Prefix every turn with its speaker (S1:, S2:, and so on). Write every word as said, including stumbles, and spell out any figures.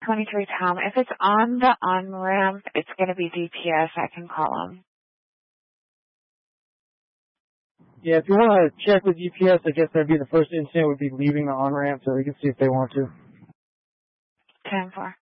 S1: twenty-three Tom. If it's on the on-ramp, it's going to be D P S. I can call them.
S2: Yeah, if you want to check with D P S, I guess that'd be the first incident would be leaving the on-ramp so we can see if they want to.
S1: ten four.